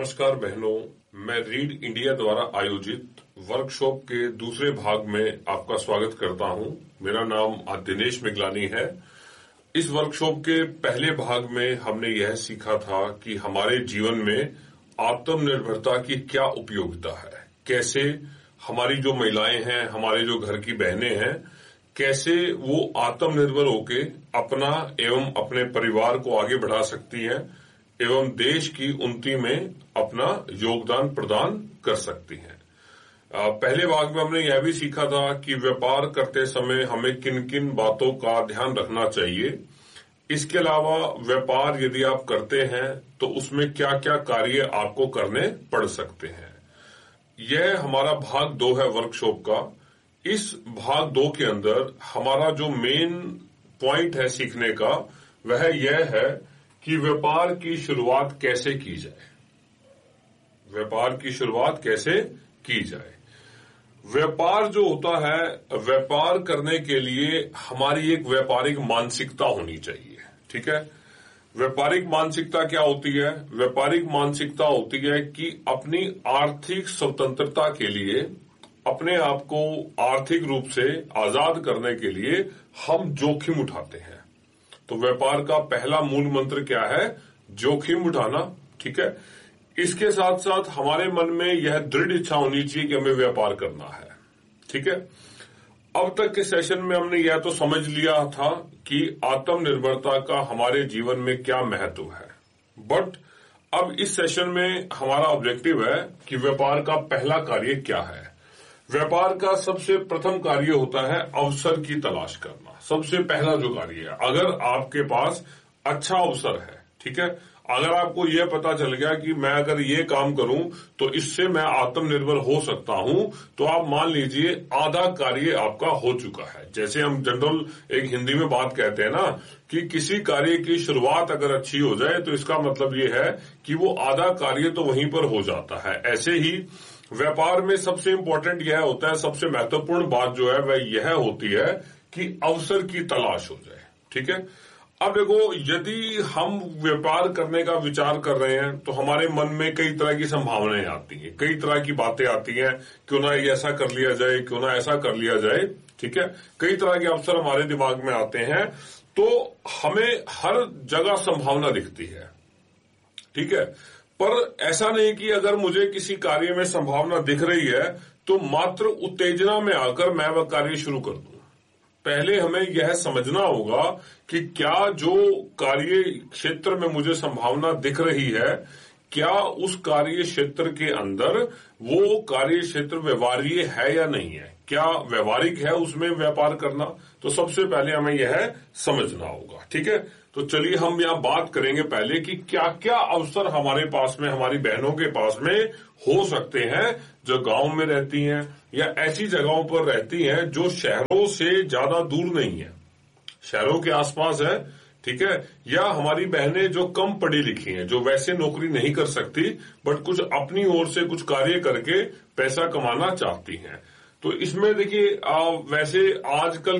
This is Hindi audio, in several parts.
नमस्कार बहनों, मैं रीड इंडिया द्वारा आयोजित वर्कशॉप के दूसरे भाग में आपका स्वागत करता हूं। मेरा नाम दिनेश मिगलानी है। इस वर्कशॉप के पहले भाग में हमने यह सीखा था कि हमारे जीवन में आत्मनिर्भरता की क्या उपयोगिता है, कैसे हमारी जो महिलाएं हैं, हमारे जो घर की बहनें हैं, कैसे वो आत्मनिर्भर होके अपना एवं अपने परिवार को आगे बढ़ा सकती हैं एवं देश की उन्नति में अपना योगदान प्रदान कर सकती हैं। पहले भाग में हमने यह भी सीखा था कि व्यापार करते समय हमें किन किन बातों का ध्यान रखना चाहिए। इसके अलावा व्यापार यदि आप करते हैं तो उसमें क्या क्या कार्य आपको करने पड़ सकते हैं। यह हमारा भाग 2 है वर्कशॉप का। इस भाग 2 के अंदर हमारा जो मेन पॉइंट है सीखने का वह यह है कि व्यापार की शुरुआत कैसे की जाए। व्यापार की शुरुआत कैसे की जाए। व्यापार जो होता है, व्यापार करने के लिए हमारी एक व्यापारिक मानसिकता होनी चाहिए। ठीक है, व्यापारिक मानसिकता क्या होती है? व्यापारिक मानसिकता होती है कि अपनी आर्थिक स्वतंत्रता के लिए, अपने आप को आर्थिक रूप से आजाद करने के लिए हम जोखिम उठाते हैं। तो व्यापार का पहला मूल मंत्र क्या है? जोखिम उठाना। ठीक है, इसके साथ साथ हमारे मन में यह दृढ़ इच्छा होनी चाहिए कि हमें व्यापार करना है। ठीक है, अब तक के सेशन में हमने यह तो समझ लिया था कि आत्मनिर्भरता का हमारे जीवन में क्या महत्व है, बट अब इस सेशन में हमारा ऑब्जेक्टिव है कि व्यापार का पहला कार्य क्या है। व्यापार का सबसे प्रथम कार्य होता है अवसर की तलाश करना। सबसे पहला जो कार्य है, अगर आपके पास अच्छा अवसर है, ठीक है, अगर आपको यह पता चल गया कि मैं अगर ये काम करूं तो इससे मैं आत्मनिर्भर हो सकता हूं, तो आप मान लीजिए आधा कार्य आपका हो चुका है। जैसे हम जनरल एक हिंदी में बात कहते हैं ना कि किसी कार्य की शुरुआत अगर अच्छी हो जाए तो इसका मतलब ये है कि वो आधा कार्य तो वहीं पर हो जाता है। ऐसे ही व्यापार में सबसे इंपॉर्टेंट यह होता है, सबसे महत्वपूर्ण बात जो है वह यह होती है कि अवसर की तलाश हो जाए। ठीक है, अब देखो, यदि हम व्यापार करने का विचार कर रहे हैं तो हमारे मन में कई तरह की संभावनाएं आती हैं, कई तरह की बातें आती हैं। क्यों ना ये ऐसा कर लिया जाए, क्यों ना ऐसा कर लिया जाए। ठीक है, कई तरह के अवसर हमारे दिमाग में आते हैं, तो हमें हर जगह संभावना दिखती है। ठीक है, पर ऐसा नहीं कि अगर मुझे किसी कार्य में संभावना दिख रही है तो मात्र उत्तेजना में आकर मैं वह कार्य शुरू कर दूं। पहले हमें यह समझना होगा कि क्या जो कार्य क्षेत्र में मुझे संभावना दिख रही है, क्या उस कार्य क्षेत्र के अंदर वो कार्य क्षेत्र व्यवहार्य है या नहीं है, क्या व्यवहारिक है उसमें व्यापार करना। तो सबसे पहले हमें यह समझना होगा। ठीक है, तो चलिए हम यहां बात करेंगे पहले कि क्या क्या अवसर हमारे पास में, हमारी बहनों के पास में हो सकते हैं जो गांव में रहती हैं या ऐसी जगहों पर रहती हैं जो शहरों से ज्यादा दूर नहीं है, शहरों के आसपास है। ठीक है, या हमारी बहनें जो कम पढ़ी लिखी हैं, जो वैसे नौकरी नहीं कर सकती बट कुछ अपनी ओर से कुछ कार्य करके पैसा कमाना चाहती हैं। तो इसमें देखिए, वैसे आजकल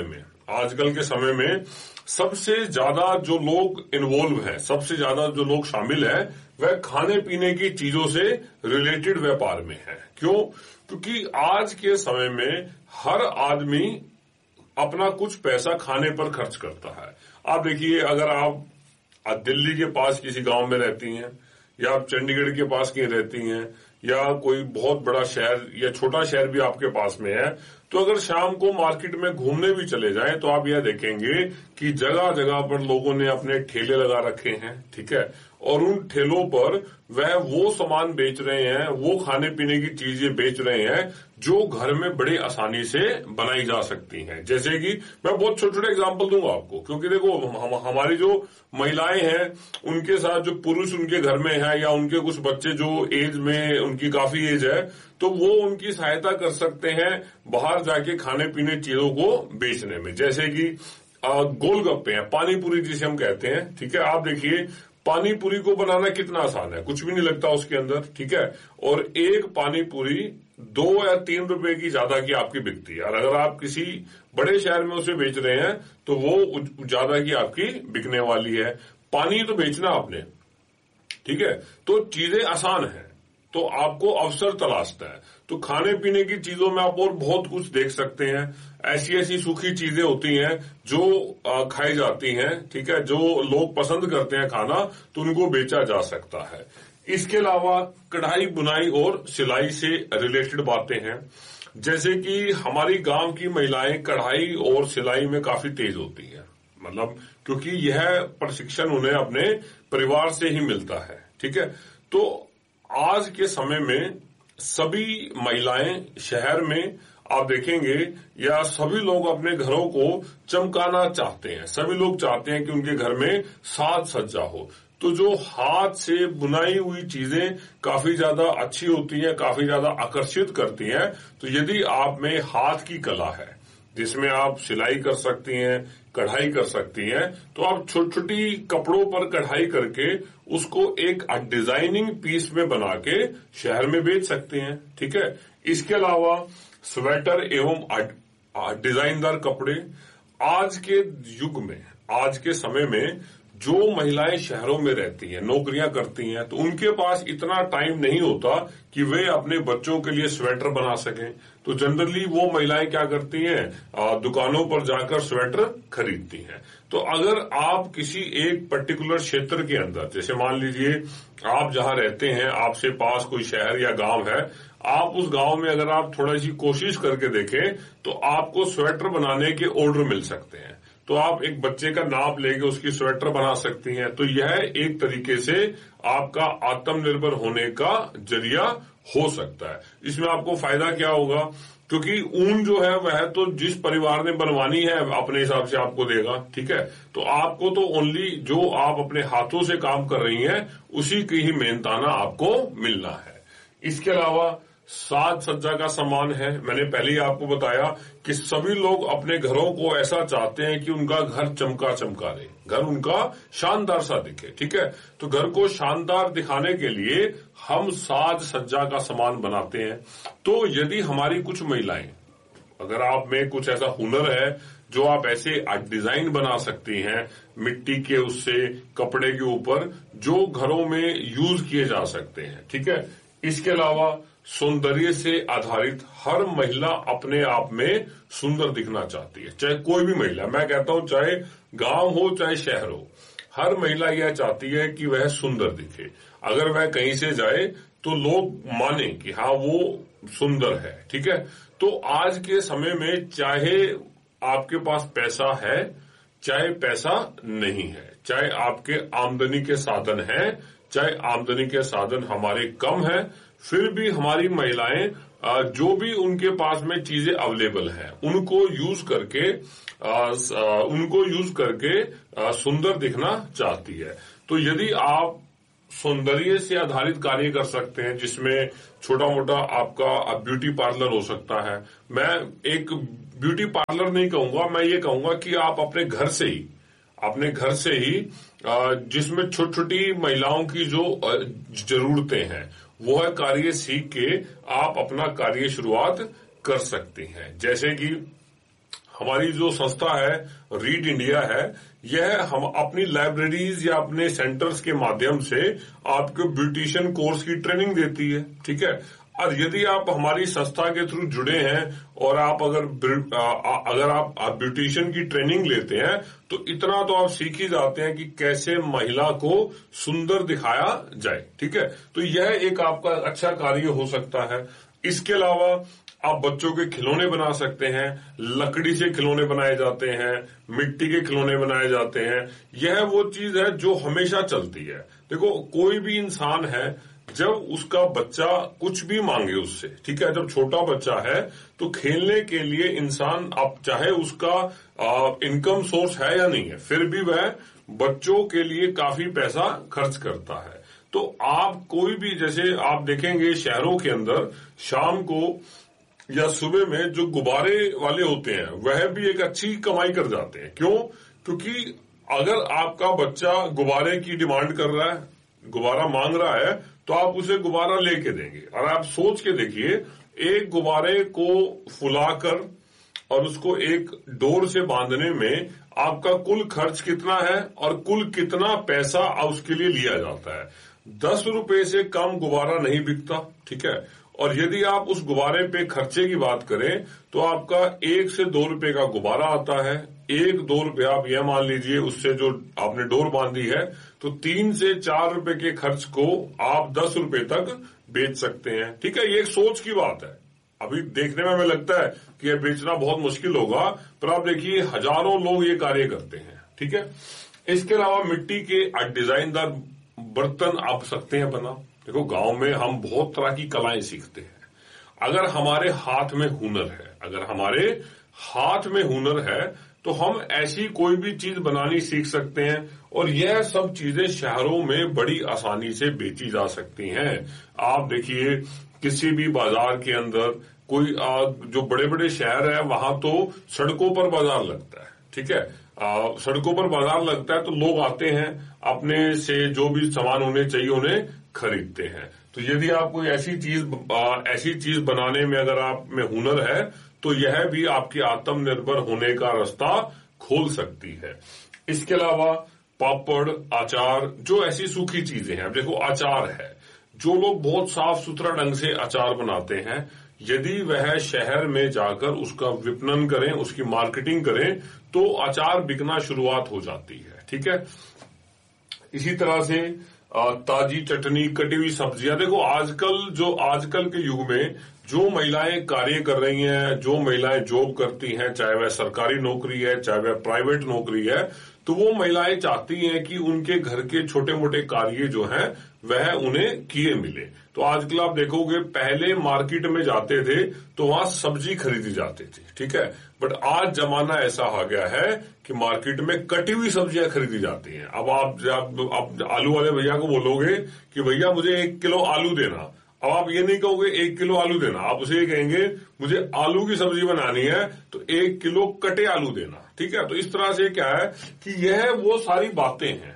के समय में सबसे ज्यादा जो लोग इन्वॉल्व हैं, सबसे ज्यादा जो लोग शामिल हैं, वह खाने पीने की चीजों से रिलेटेड व्यापार में है। क्यों? क्योंकि आज के समय में हर आदमी अपना कुछ पैसा खाने पर खर्च करता है। आप देखिए, अगर आप दिल्ली के पास किसी गांव में रहती हैं या आप चंडीगढ़ के पास कहीं रहती हैं या कोई बहुत बड़ा शहर या छोटा शहर भी आपके पास में है, तो अगर शाम को मार्केट में घूमने भी चले जाएं तो आप यह देखेंगे कि जगह जगह पर लोगों ने अपने ठेले लगा रखे हैं। ठीक है, और उन ठेलों पर वह वो सामान बेच रहे हैं, वो खाने पीने की चीजें बेच रहे हैं जो घर में बड़ी आसानी से बनाई जा सकती हैं। जैसे कि मैं बहुत छोटे छोटे एग्जांपल दूंगा आपको, क्योंकि देखो हमारी जो महिलाएं हैं उनके साथ जो पुरुष उनके घर में है या उनके कुछ बच्चे जो एज में उनकी काफी एज है, तो वो उनकी सहायता कर सकते हैं बाहर जाके खाने पीने चीजों को बेचने में। जैसे कि गोलगप्पे हैं, पानी पूरी जिसे हम कहते हैं। ठीक है, आप देखिए पानी पूरी को बनाना कितना आसान है, कुछ भी नहीं लगता उसके अंदर। ठीक है, और एक पानी पूरी 2 या 3 रुपए की ज्यादा की आपकी बिकती है, और अगर आप किसी बड़े शहर में उसे बेच रहे हैं तो वो ज्यादा की आपकी बिकने वाली है। पानी तो बेचना आपने, ठीक है। तो चीजें आसान है, तो आपको अवसर तलाशना है। तो खाने पीने की चीजों में आप और बहुत कुछ देख सकते हैं। ऐसी ऐसी सूखी चीजें होती हैं जो खाई जाती हैं, ठीक है, जो लोग पसंद करते हैं खाना, तो उनको बेचा जा सकता है। इसके अलावा कढ़ाई बुनाई और सिलाई से रिलेटेड बातें हैं, जैसे कि हमारी गांव की महिलाएं कढ़ाई और सिलाई में काफी तेज होती हैं, मतलब क्योंकि यह प्रशिक्षण उन्हें अपने परिवार से ही मिलता है, ठीक है। तो आज के समय में सभी महिलाएं शहर में आप देखेंगे, या सभी लोग अपने घरों को चमकाना चाहते हैं। सभी लोग चाहते हैं कि उनके घर में साज सज्जा हो। तो जो हाथ से बुनाई हुई चीजें काफी ज्यादा अच्छी होती हैं, काफी ज्यादा आकर्षित करती हैं। तो यदि आप में हाथ की कला है, जिसमें आप सिलाई कर सकती हैं, कढ़ाई कर सकती हैं, तो आप छोटी छोटी कपड़ों पर कढ़ाई करके उसको एक डिजाइनिंग पीस में बना के शहर में बेच सकते हैं, ठीक है। इसके अलावा स्वेटर एवं डिजाइनदार कपड़े, आज के युग में, आज के समय में जो महिलाएं शहरों में रहती हैं, नौकरियां करती हैं, तो उनके पास इतना टाइम नहीं होता कि वे अपने बच्चों के लिए स्वेटर बना सकें। तो जनरली वो महिलाएं क्या करती हैं, दुकानों पर जाकर स्वेटर खरीदती हैं। तो अगर आप किसी एक पर्टिकुलर क्षेत्र के अंदर, जैसे मान लीजिए आप जहां रहते हैं, आपसे पास कोई शहर या गांव है, आप उस गांव में अगर आप थोड़ी सी कोशिश करके देखें तो आपको स्वेटर बनाने के ऑर्डर मिल सकते हैं। तो आप एक बच्चे का नाप लेके उसकी स्वेटर बना सकती हैं। तो यह एक तरीके से आपका आत्मनिर्भर होने का जरिया हो सकता है। इसमें आपको फायदा क्या होगा, क्योंकि ऊन जो है वह तो जिस परिवार ने बनवानी है अपने हिसाब से आपको देगा, ठीक है। तो आपको तो ओनली जो आप अपने हाथों से काम कर रही हैं उसी की ही मेहनताना आपको मिलना है। इसके अलावा साज सज्जा का सामान है। मैंने पहले ही आपको बताया कि सभी लोग अपने घरों को ऐसा चाहते हैं कि उनका घर चमका चमका रहे, घर उनका शानदार सा दिखे, ठीक है। तो घर को शानदार दिखाने के लिए हम साज सज्जा का सामान बनाते हैं। तो यदि हमारी कुछ महिलाएं, अगर आप में कुछ ऐसा हुनर है जो आप ऐसे डिजाइन बना सकती हैं मिट्टी के उससे कपड़े के ऊपर, जो घरों में यूज किए जा सकते हैं, ठीक है। इसके अलावा सौंदर्य से आधारित, हर महिला अपने आप में सुंदर दिखना चाहती है, चाहे कोई भी महिला, मैं कहता हूं चाहे गांव हो चाहे शहर हो, हर महिला यह चाहती है कि वह सुंदर दिखे। अगर वह कहीं से जाए तो लोग माने कि हाँ वो सुंदर है, ठीक है। तो आज के समय में चाहे आपके पास पैसा है, चाहे पैसा नहीं है, चाहे आपके आमदनी के साधन है, चाहे आमदनी के साधन हमारे कम है, फिर भी हमारी महिलाएं जो भी उनके पास में चीजें अवेलेबल हैं उनको यूज करके सुंदर दिखना चाहती है। तो यदि आप सौंदर्य से आधारित कार्य कर सकते हैं, जिसमें छोटा मोटा आपका ब्यूटी पार्लर हो सकता है। मैं एक ब्यूटी पार्लर नहीं कहूंगा, मैं ये कहूंगा कि आप अपने घर से ही जिसमें छोटी छोटी महिलाओं की जो जरूरतें हैं वह कार्य सीख के आप अपना कार्य शुरुआत कर सकती हैं। जैसे कि हमारी जो संस्था है रीड इंडिया है, यह हम अपनी लाइब्रेरीज या अपने सेंटर्स के माध्यम से आपको ब्यूटिशियन कोर्स की ट्रेनिंग देती है, ठीक है। और यदि आप हमारी संस्था के थ्रू जुड़े हैं और आप अगर आप ब्यूटिशियन की ट्रेनिंग लेते हैं तो इतना तो आप सीख ही जाते हैं कि कैसे महिला को सुंदर दिखाया जाए, ठीक है। तो यह एक आपका अच्छा कार्य हो सकता है। इसके अलावा आप बच्चों के खिलौने बना सकते हैं, लकड़ी से खिलौने बनाए जाते हैं, मिट्टी के खिलौने बनाए जाते हैं। यह वो चीज है जो हमेशा चलती है। देखो कोई भी इंसान है, जब उसका बच्चा कुछ भी मांगे उससे, ठीक है, जब छोटा बच्चा है तो खेलने के लिए इंसान, अब चाहे उसका इनकम सोर्स है या नहीं है, फिर भी वह बच्चों के लिए काफी पैसा खर्च करता है। तो आप कोई भी, जैसे आप देखेंगे शहरों के अंदर शाम को या सुबह में जो गुब्बारे वाले होते हैं वह भी एक अच्छी कमाई कर जाते हैं। क्यों? क्योंकि अगर आपका बच्चा गुब्बारे की डिमांड कर रहा है, गुब्बारा मांग रहा है, तो आप उसे गुब्बारा लेके देंगे। और आप सोच के देखिए, एक गुब्बारे को फुलाकर और उसको एक डोर से बांधने में आपका कुल खर्च कितना है और कुल कितना पैसा उसके लिए लिया जाता है। 10 रुपए से कम गुब्बारा नहीं बिकता, ठीक है। और यदि आप उस गुब्बारे पे खर्चे की बात करें तो आपका 1 से 2 रुपए का गुब्बारा आता है। 1-2 रुपए आप यह मान लीजिए उससे जो आपने डोर बांधी है, तो 3 से 4 रुपए के खर्च को आप 10 रुपए तक बेच सकते हैं, ठीक है। ये एक सोच की बात है। अभी देखने में हमें लगता है कि यह बेचना बहुत मुश्किल होगा, पर आप देखिए हजारों लोग ये कार्य करते हैं, ठीक है। इसके अलावा मिट्टी के डिजाइनदार बर्तन आप सकते हैं बना। देखो गांव में हम बहुत तरह की कलाएं सीखते हैं। अगर हमारे हाथ में हुनर है तो हम ऐसी कोई भी चीज बनानी सीख सकते हैं और यह सब चीजें शहरों में बड़ी आसानी से बेची जा सकती हैं। आप देखिए किसी भी बाजार के अंदर कोई जो बड़े बड़े शहर है वहां तो सड़कों पर बाजार लगता है, ठीक है। सड़कों पर बाजार लगता है तो लोग आते हैं, अपने से जो भी सामान उन्हें चाहिए उन्हें खरीदते हैं। तो यदि आप कोई ऐसी चीज बनाने में अगर आप में हुनर है तो यह भी आपके आत्मनिर्भर होने का रास्ता खोल सकती है। इसके अलावा पापड़, अचार, जो ऐसी सूखी चीजें हैं। अब देखो अचार है, जो लोग बहुत साफ सुथरा ढंग से अचार बनाते हैं, यदि वह शहर में जाकर उसका विपणन करें, उसकी मार्केटिंग करें, तो अचार बिकना शुरुआत हो जाती है, ठीक है। इसी तरह से ताजी चटनी, कटी हुई सब्जियां। देखो आजकल के युग में जो महिलाएं कार्य कर रही हैं, जो महिलाएं जॉब करती हैं, चाहे वह सरकारी नौकरी है चाहे वह प्राइवेट नौकरी है, तो वो महिलाएं चाहती हैं कि उनके घर के छोटे मोटे कार्य जो हैं वह उन्हें किए मिले। तो आजकल आप देखोगे पहले मार्केट में जाते थे तो वहां सब्जी खरीदी जाती थी, ठीक है। बट आज जमाना ऐसा आ गया है कि मार्केट में कटी हुई सब्जियां खरीदी जाती हैं। अब आप आलू वाले भैया को बोलोगे कि भैया मुझे 1 किलो आलू देना, अब आप ये नहीं कहोगे 1 किलो आलू देना, आप उसे ये कहेंगे मुझे आलू की सब्जी बनानी है तो 1 किलो कटे आलू देना, ठीक है। तो इस तरह से क्या है कि यह वो सारी बातें हैं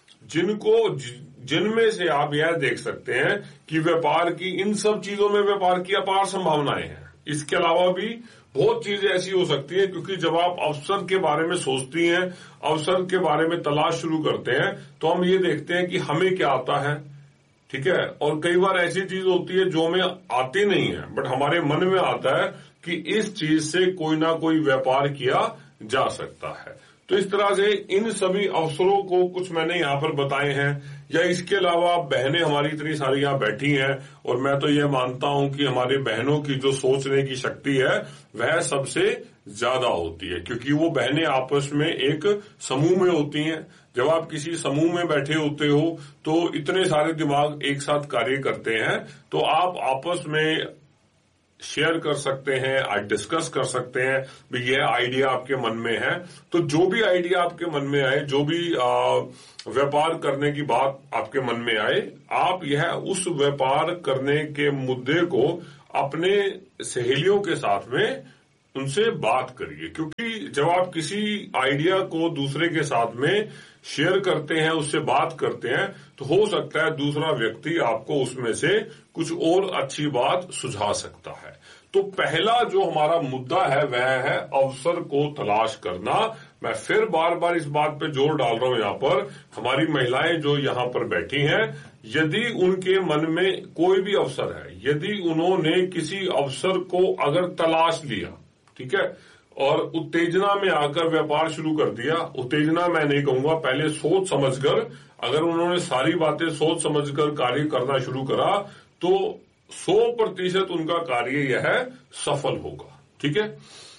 जिनमें से आप यह देख सकते हैं कि व्यापार की, इन सब चीजों में व्यापार की अपार संभावनाएं हैं। इसके अलावा भी बहुत चीजें ऐसी हो सकती है, क्योंकि जब आप अवसर के बारे में सोचती हैं, अवसर के बारे में तलाश शुरू करते हैं, तो हम ये देखते हैं कि हमें क्या आता है, ठीक है। और कई बार ऐसी चीज होती है जो हमें आती नहीं है, बट हमारे मन में आता है कि इस चीज से कोई ना कोई व्यापार किया जा सकता है। तो इस तरह से इन सभी अवसरों को कुछ मैंने यहाँ पर बताए हैं। या इसके अलावा बहनें हमारी इतनी सारी यहाँ बैठी हैं, और मैं तो ये मानता हूं कि हमारी बहनों की जो सोचने की शक्ति है वह सबसे ज्यादा होती है, क्योंकि वो बहनें आपस में एक समूह में होती हैं। जब आप किसी समूह में बैठे होते हो तो इतने सारे दिमाग एक साथ कार्य करते हैं, तो आप आपस में शेयर कर सकते हैं, आज डिस्कस कर सकते हैं भी यह आइडिया आपके मन में है। तो जो भी आइडिया आपके मन में आए, जो भी व्यापार करने की बात आपके मन में आए, आप यह उस व्यापार करने के मुद्दे को अपने सहेलियों के साथ में उनसे बात करिए। क्योंकि जब आप किसी आइडिया को दूसरे के साथ में शेयर करते हैं, उससे बात करते हैं, तो हो सकता है दूसरा व्यक्ति आपको उसमें से कुछ और अच्छी बात सुझा सकता है। तो पहला जो हमारा मुद्दा है वह है अवसर को तलाश करना। मैं फिर बार बार इस बात पे जोर डाल रहा हूं, यहाँ पर हमारी महिलाएं जो यहाँ पर बैठी हैं, यदि उनके मन में कोई भी अवसर है, यदि उन्होंने किसी अवसर को अगर तलाश लिया, ठीक है, और उत्तेजना में आकर व्यापार शुरू कर दिया, उत्तेजना मैं नहीं कहूंगा, पहले सोच समझकर अगर उन्होंने सारी बातें सोच समझकर कार्य करना शुरू करा, तो 100% उनका कार्य यह सफल होगा, ठीक है।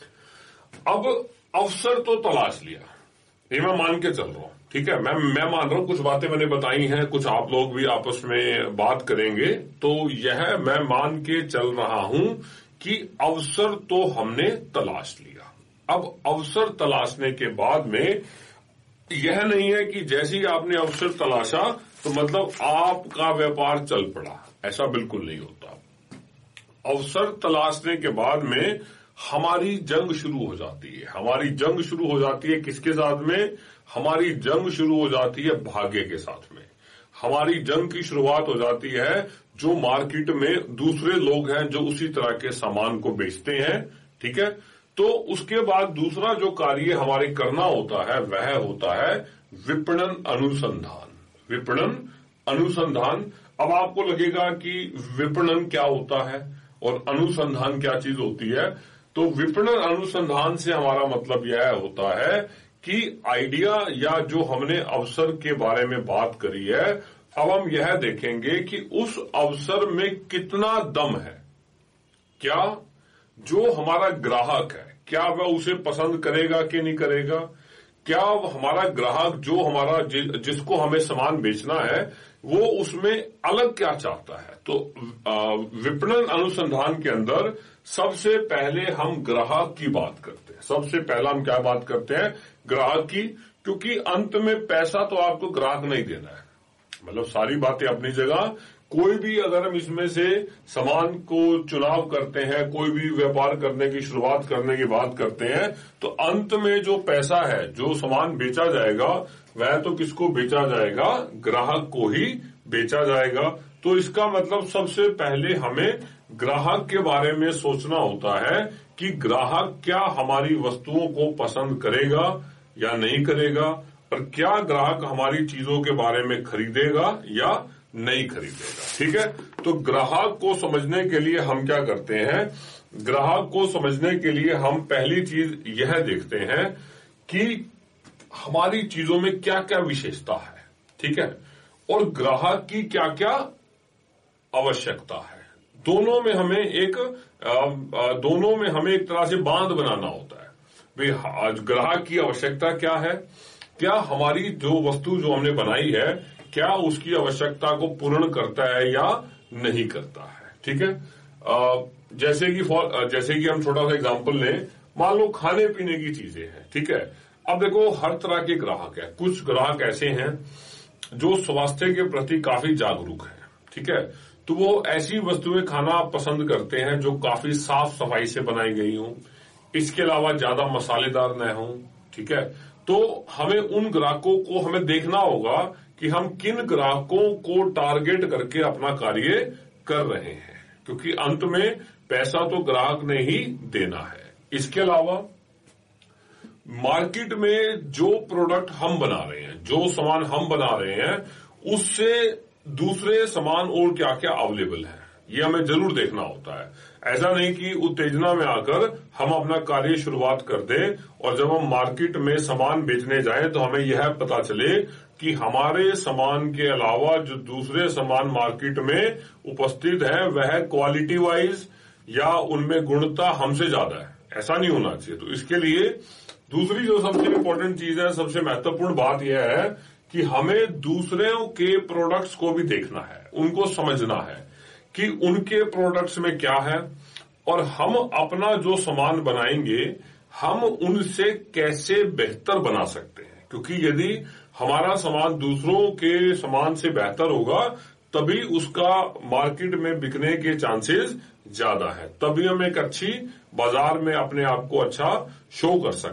अब अवसर तो तलाश लिया, ये मैं मान के चल रहा हूं, ठीक है। मैं मान रहा हूं, कुछ बातें मैंने बताई हैं, कुछ आप लोग भी आपस में बात करेंगे, तो यह मैं मान के चल रहा हूं कि अवसर तो हमने तलाश लिया। अब अवसर तलाशने के बाद में यह नहीं है कि जैसे ही आपने अवसर तलाशा तो मतलब आपका व्यापार चल पड़ा, ऐसा बिल्कुल नहीं होता। अवसर तलाशने के बाद में हमारी जंग शुरू हो जाती है। हमारी जंग शुरू हो जाती है किसके साथ में? हमारी जंग शुरू हो जाती है भाग्य के साथ में। हमारी जंग की शुरुआत हो जाती है जो मार्केट में दूसरे लोग हैं जो उसी तरह के सामान को बेचते हैं, ठीक है। तो उसके बाद दूसरा जो कार्य हमारे करना होता है वह होता है विपणन अनुसंधान। विपणन अनुसंधान। अब आपको लगेगा कि विपणन क्या होता है और अनुसंधान क्या चीज होती है। तो विपणन अनुसंधान से हमारा मतलब यह होता है कि आइडिया या जो हमने अवसर के बारे में बात करी है, अब हम यह देखेंगे कि उस अवसर में कितना दम है। क्या जो हमारा ग्राहक है, क्या वह उसे पसंद करेगा कि नहीं करेगा? क्या हमारा ग्राहक जो हमारा जिसको हमें सामान बेचना है वो उसमें अलग क्या चाहता है? तो विपणन अनुसंधान के अंदर सबसे पहले हम ग्राहक की बात करते हैं। सबसे पहला हम क्या बात करते हैं? ग्राहक की, क्योंकि अंत में पैसा तो आपको ग्राहक नहीं देना है। मतलब सारी बातें अपनी जगह, कोई भी अगर हम इसमें से सामान को चुनाव करते हैं, कोई भी व्यापार करने की शुरुआत करने की बात करते हैं, तो अंत में जो पैसा है, जो सामान बेचा जाएगा, वह तो किसको बेचा जाएगा? ग्राहक को ही बेचा जाएगा। तो इसका मतलब सबसे पहले हमें ग्राहक के बारे में सोचना होता है कि ग्राहक क्या हमारी वस्तुओं को पसंद करेगा या नहीं करेगा, और क्या ग्राहक हमारी चीजों के बारे में खरीदेगा या नहीं खरीदेगा। ठीक है, तो ग्राहक को समझने के लिए हम क्या करते हैं? ग्राहक को समझने के लिए हम पहली चीज यह देखते हैं कि हमारी चीजों में क्या क्या विशेषता है। ठीक है, और ग्राहक की क्या क्या आवश्यकता है। दोनों में हमें एक तरह से बांध बनाना होता है। भाई आज ग्राहक की आवश्यकता क्या है, क्या हमारी जो वस्तु जो हमने बनाई है क्या उसकी आवश्यकता को पूर्ण करता है या नहीं करता है। ठीक है, जैसे कि हम छोटा सा एग्जांपल लें, मान लो खाने पीने की चीजें हैं। ठीक है, अब देखो हर तरह के ग्राहक है। कुछ ग्राहक ऐसे हैं जो स्वास्थ्य के प्रति काफी जागरूक हैं। ठीक है, तो वो ऐसी वस्तुएं खाना पसंद करते हैं जो काफी साफ सफाई से बनाई गई हों, इसके अलावा ज्यादा मसालेदार न हों। ठीक है, तो हमें उन ग्राहकों को हमें देखना होगा कि हम किन ग्राहकों को टारगेट करके अपना कार्य कर रहे हैं, क्योंकि अंत में पैसा तो ग्राहक ने ही देना है। इसके अलावा मार्केट में जो प्रोडक्ट हम बना रहे हैं, जो सामान हम बना रहे हैं, उससे दूसरे सामान और क्या क्या अवेलेबल है, ये हमें जरूर देखना होता है। ऐसा नहीं कि उत्तेजना में आकर हम अपना कार्य शुरुआत कर दें और जब हम मार्केट में सामान बेचने जाएं तो हमें यह पता चले कि हमारे सामान के अलावा जो दूसरे सामान मार्केट में उपस्थित है वह क्वालिटी वाइज या उनमें गुणवत्ता हमसे ज्यादा है। ऐसा नहीं होना चाहिए। तो इसके लिए दूसरी जो सबसे इम्पोर्टेंट चीज है, सबसे महत्वपूर्ण बात यह है कि हमें दूसरों के प्रोडक्ट्स को भी देखना है, उनको समझना है कि उनके प्रोडक्ट्स में क्या है और हम अपना जो सामान बनाएंगे हम उनसे कैसे बेहतर बना सकते हैं। क्योंकि यदि हमारा सामान दूसरों के सामान से बेहतर होगा तभी उसका मार्केट में बिकने के चांसेस ज्यादा है, तभी हम एक अच्छी बाजार में अपने आप को अच्छा शो कर सकते हैं।